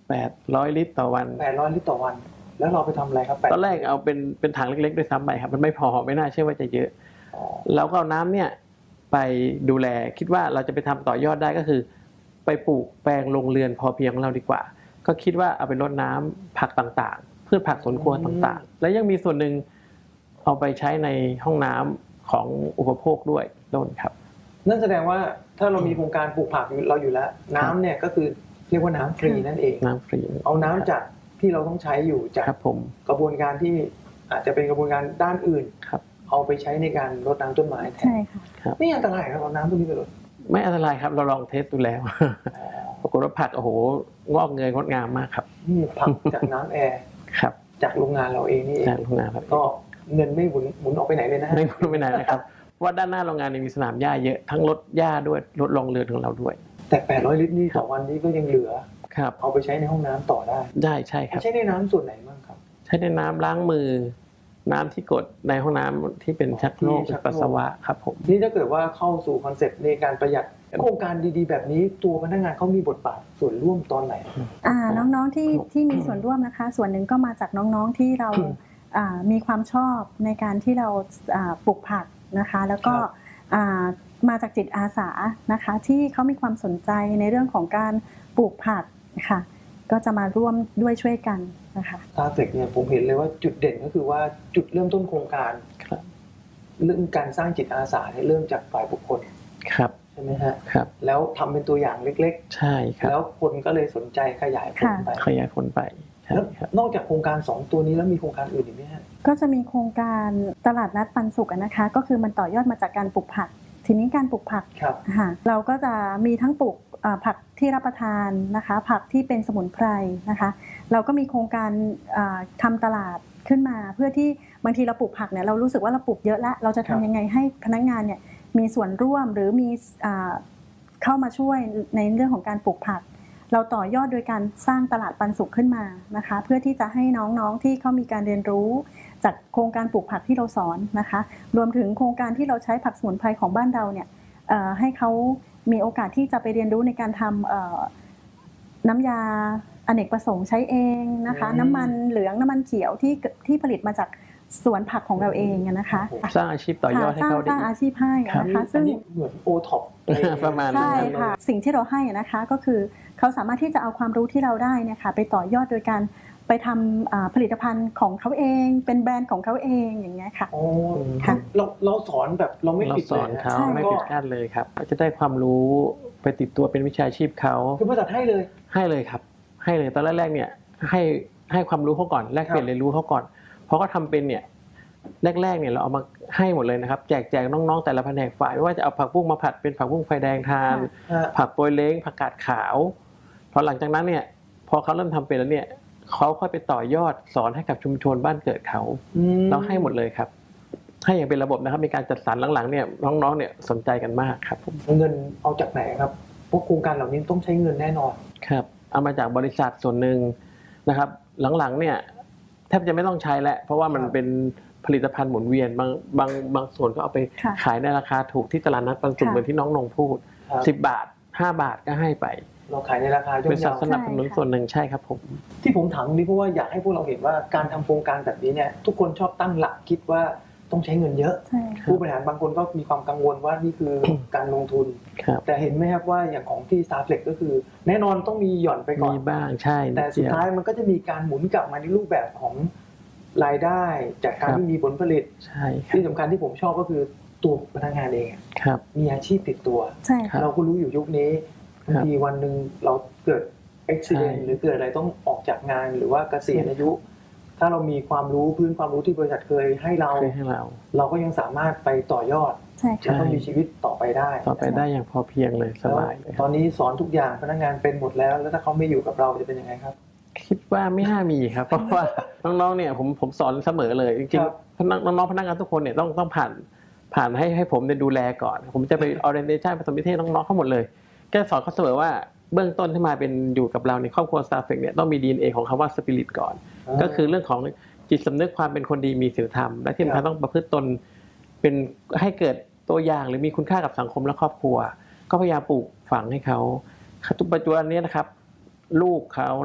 800 ลิตรต่อวัน 800 ลิตรต่อวันแล้วเราไปทำอะไรครับตอนแรกเอาเป็นถังเล็กๆด้วยซ้ำไปครับมันไม่พอไม่น่าเชื่อว่าจะเยอะเราก็เอาน้ำเนี่ยไปดูแลคิดว่าเราจะไปทำต่อยอดได้ก็คือไปปลูกแปลงโรงเรือนพอเพียงของเราดีกว่าก็คิดว่าเอาไปรดน้ำผักต่างๆพืชผักสวนครัวต่างๆและยังมีส่วนหนึ่งเอาไปใช้ในห้องน้ำของอุปโภคด้วยต้นครับนั่นแสดงว่าถ้าเรามีโครงการปลูกผักเราอยู่แล้วน้ำเนี่ยก็คือเรียกว่าน้ำฟรีนั่นเองน้ำฟรีเอาน้ำจากที่เราต้องใช้อยู่จากกระบวนการที่อาจจะเป็นกระบวนการด้านอื่นเอาไปใช้ในการรดน้ำต้นไม้แทนใช่ค่ะไม่อันตรายครับเอาน้ำพวกนี้ไปรดไม่อันตรายครับเราลองเทสดูแล้วปรากฏว่าผักโอ้โหงอกเงยงดงามมากครับนี่ผักจากน้ำแอร์ครับจากโรงงานเราเองนี่จากโรงงานครับก็เงินไม่หมุนออกไปไหนเลยนะไม่หมุนไปไหนนะครับว่าด้านหน้าโรงงานมีสนามหญ้าเยอะทั้งรถหญ้าด้วยรถโรงเรือนของเราด้วยแต่800 ลิตรนี่ต่อวันนี้ก็ยังเหลือครับเอาไปใช้ในห้องน้ำต่อได้ใช่ครับใช้ในน้ำส่วนไหนบ้างครับใช้ในน้ำล้างมือน้ำที่กดในห้องน้ำที่เป็นชักโครกปัสสาวะครับผมนี่ถ้าเกิดว่าเข้าสู่คอนเซ็ปต์ในการประหยัดโครงการดีๆแบบนี้ตัวพนักงานเขามีบทบาทส่วนร่วมตอนไหนน้องๆที่มีส่วนร่วมนะคะส่วนหนึ่งก็มาจากน้องๆที่เรามีความชอบในการที่เราปลูกผักนะคะแล้วก็มาจากจิตอาสานะคะที่เขามีความสนใจในเรื่องของการปลูกผักค่ะก็จะมาร่วมด้วยช่วยกันนะคะซาเฟกเนี่ยผมเห็นเลยว่าจุดเด่นก็คือว่าจุดเริ่มต้นโครงการเรื่องการสร้างจิตอาสาเริ่มจากฝ่ายบุคคลครับใช่ไหมฮะครับแล้วทำเป็นตัวอย่างเล็กๆใช่ครับแล้วคนก็เลยสนใจขยายผลไปแล้วนอกจากโครงการ2ตัวนี้แล้วมีโครงการอื่นอีกไหมฮะก็จะมีโครงการตลาดนัดปันสุขนะคะก็คือมันต่อยอดมาจากการปลูกผักทีนี้การปลูกผักเราก็จะมีทั้งปลูกผักที่รับประทานนะคะผักที่เป็นสมุนไพรนะคะเราก็มีโครงการทำตลาดขึ้นมาเพื่อที่บางทีเราปลูกผักเนี่ยเรารู้สึกว่าเราปลูกเยอะแล้วเราจะทำยังไงให้พนักงานเนี่ยมีส่วนร่วมหรือมีเข้ามาช่วยในเรื่องของการปลูกผักเราต่อยอดโดยการสร้างตลาดปันสุขขึ้นมานะคะเพื่อที่จะให้น้องๆที่เขามีการเรียนรู้จากโครงการปลูกผักที่เราสอนนะคะรวมถึงโครงการที่เราใช้ผักสมุนไพรของบ้านเราเนี่ยให้เขามีโอกาสที่จะไปเรียนรู้ในการทำน้ำยาอเนกประสงค์ใช้เองนะคะน้ำมันเหลืองน้ำมันเขียวที่ผลิตมาจากสวนผักของเราเองนะคะสร้างอาชีพต่อยอดให้เขาได้สร้างอาชีพให้นะคะซึ่งเหมือนโอท็อปประมาณใช่ค่ะสิ่งที่เราให้นะคะก็คือเขาสามารถที่จะเอาความรู้ที่เราได้เนี่ยค่ะไปต่อยอดโดยการไปทำผลิตภัณฑ์ของเขาเองเป็นแบรนด์ของเขาเองอย่างเงี้ยค่ะเราสอนแบบเราไม่ปิดสอนเขาไม่ปิดกั้นเลยครับจะได้ความรู้ไปติดตัวเป็นวิชาชีพเขาคือบริษัทให้เลยครับให้เลยตอนแรกๆเนี่ยให้ความรู้เขาก่อนแลกเปลี่ยนเรียนรู้เขาก่อนเพราะเขาทำเป็นเนี่ยแรกๆเนี่ยเราเอามาให้หมดเลยนะครับแจกน้องๆแต่ละแผนกฝ่ายไม่ว่าจะเอาผักบุ้งมาผัดเป็นผักบุ้งไฟแดงทานผักโปยเล้งผักกาดขาวพอหลังจากนั้นเนี่ยพอเขาเริ่มทำเป็นแล้วเนี่ยเขาค่อยไปต่อยอดสอนให้กับชุมชนบ้านเกิดเขาเราให้หมดเลยครับให้อย่างเป็นระบบนะครับมีการจัดสรรหลังๆเนี่ยน้องๆเนี่ยสนใจกันมากครับเงินเอาจากไหนครับพวกโครงการเหล่านี้ต้องใช้เงินแน่นอนครับเอามาจากบริษัทส่วนหนึ่งนะครับหลังๆเนี่ยแทบจะไม่ต้องใช้แล้วเพราะว่ามันเป็นผลิตภัณฑ์หมุนเวียนบางส่วนก็เอาไปขายในราคาถูกที่ตลาดนัดปันสุขเหมือนที่น้องนงพูด10 บาท5 บาทก็ให้ไปเราขายในราคาย่อมเยาสนับสนุนส่วนหนึ่งใช่ครับผมที่ผมถามนี้เพราะว่าอยากให้พวกเราเห็นว่าการทำโครงการแบบนี้เนี่ยทุกคนชอบตั้งหลักคิดว่าต้องใช้เงินเยอะผู้บริหารบางคนก็มีความกังวลว่านี่คือการลงทุนแต่เห็นไหมครับว่าอย่างของที่ Starflex ก็คือแน่นอนต้องมีหย่อนไปก่อนมีบ้างใช่แต่สุดท้ายมันก็จะมีการหมุนกลับมาในรูปแบบของรายได้จากการที่มีผลผลิตที่สำคัญที่ผมชอบก็คือตัวพนักงานเองมีอาชีพติดตัวเราก็รู้อยู่ยุคนี้บางทีวันหนึ่งเราเกิดอุบัติเหตุหรือเกิดอะไรต้องออกจากงานหรือว่าเกษียณอายุถ้าเรามีความรู้พื้นความรู้ที่บริษัทเคยให้เราก็ยังสามารถไปต่อยอดแล้วก็มีชีวิตต่อไปได้อย่างพอเพียงเลยสบายตอนนี้สอนทุกอย่างพนักงานเป็นหมดแล้วถ้าเขาไม่อยู่กับเราจะเป็นยังไงครับคิดว่าไม่น่ามีครับเพราะว่าน้องๆเนี่ยผมสอนเสมอเลยจริงๆน้องๆพนักงานทุกคนเนี่ยต้องผ่านให้ผมดูแลก่อนผมจะไป orientation ผสมนิเทศน้องๆเขาหมดเลยก็สอนเขาเสมอว่าเบื้องต้นที่มาเป็นอยู่กับเราในครอบครัว Starflex เนี่ยต้องมี DNA ของคำว่า Spirit ก่อนก็คือเรื่องของจิตสำนึกความเป็นคนดีมีศีลธรรมและที่สำคัญต้องประพฤติตนเป็นให้เกิดตัวอย่างหรือมีคุณค่ากับสังคมและครอบครัวก็พยายามปลูกฝังให้เขาทุกปัจจุบันนี้นะครับลูกเขา